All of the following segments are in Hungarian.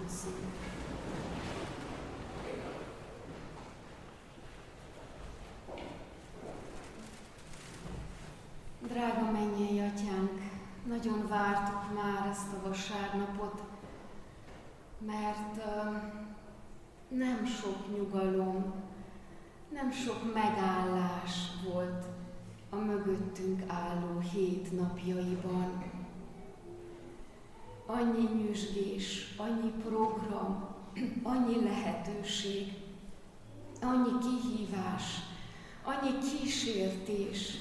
imádkozzunk. Drága mennyei Atyánk, nagyon vártuk már ezt a vasárnapot, mert nem sok nyugalom, nem sok megállás volt a mögöttünk álló hét napjaiban. Annyi nyüzsgés, annyi program, annyi lehetőség, annyi kihívás, annyi kísértés.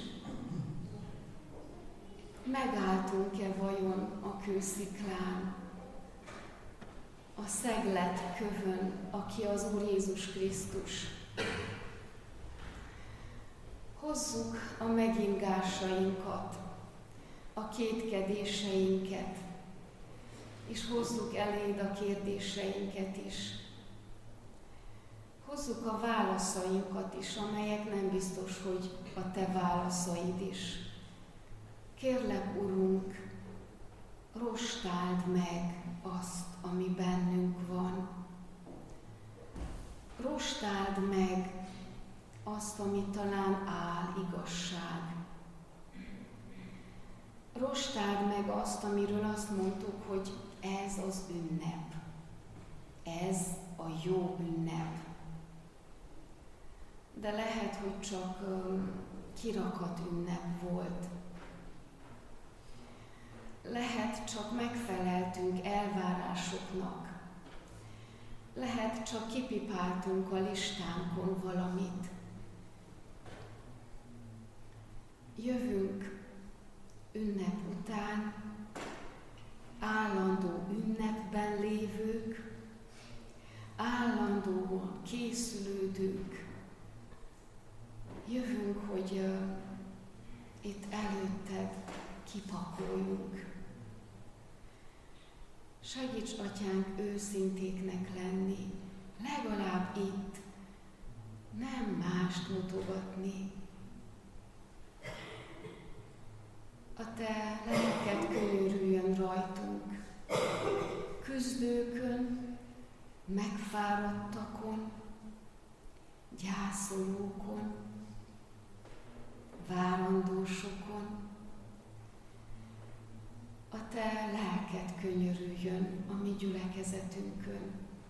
Megálltunk-e vajon a kősziklán, a szeglet kövön, aki az Úr Jézus Krisztus? Hozzuk a megingásainkat, a kétkedéseinket, és hozzuk eléd a kérdéseinket is. Hozzuk a válaszainkat is, amelyek nem biztos, hogy a te válaszaid is. Kérlek, Urunk, rostáld meg azt, ami bennünk van. Rostáld meg azt, ami talán áll igazság. Rostáld meg azt, amiről azt mondtuk, hogy ez az ünnep. Ez a jó ünnep. De lehet, hogy csak kirakat ünnep volt. Lehet, csak megfeleltünk elvárásoknak. Lehet, csak kipipáltunk a listánkon valamit. Jövünk ünnep után, állandó ünnepben lévők, állandóan készülődők. Jövünk, hogy itt előtted kipakoljunk. Segíts, Atyánk, őszintéknek lenni, legalább itt, nem mást mutogatni. A te lelked könyörüljön rajtunk, küzdőkön, megfáradtakon, gyászolókon, várandósokon. A te lelked könyörüljön a mi gyülekezetünkön.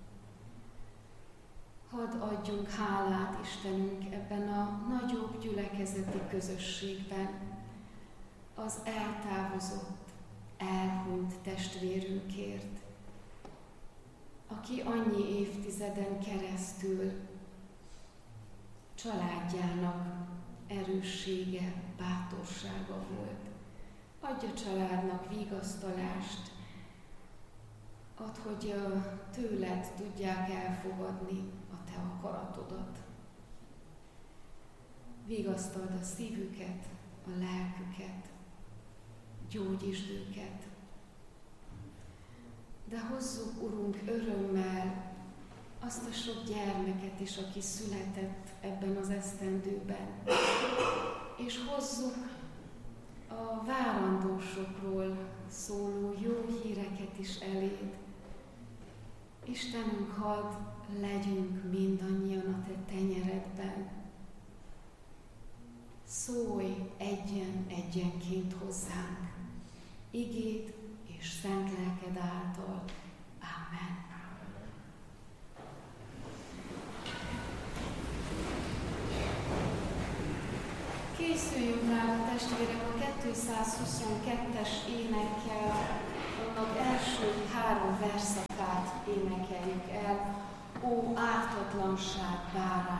Hadd adjunk hálát, Istenünk, ebben a nagyobb gyülekezeti közösségben az eltávozott, elhunyt testvérünkért, aki annyi évtizeden keresztül családjának erőssége, bátorsága volt. Adj a családnak vigasztalást, add, hogy tőled tudják elfogadni a te akaratodat. Vigasztald a szívüket, a lelküket, gyógyítsd őket. De hozzuk, Urunk, örömmel azt a sok gyermeket is, aki született ebben az esztendőben, és hozzuk a várandósokról szóló jó híreket is eléd. Istenünk, hadd legyünk mindannyian a te tenyeredben. Szólj egyen-egyenként hozzánk, igéd és szent lelked által. Amen. Készüljünk rá, testvérek, a 222-es énekkel, annak első 3 verszakát énekeljük el. Ó, ártatlanság bárány!